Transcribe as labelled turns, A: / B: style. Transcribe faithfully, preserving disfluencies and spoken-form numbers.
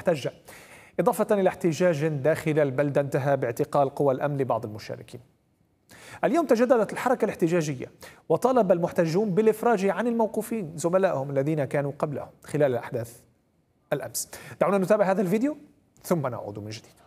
A: المحتجة، إضافة إلى احتجاج داخل البلدة انتهى باعتقال قوى الأمن لبعض المشاركين. اليوم تجددت الحركة الاحتجاجية وطالب المحتجون بالإفراج عن الموقوفين زملائهم الذين كانوا قبلهم خلال الأحداث الأمس. دعونا نتابع هذا الفيديو ثم نعود من جديد.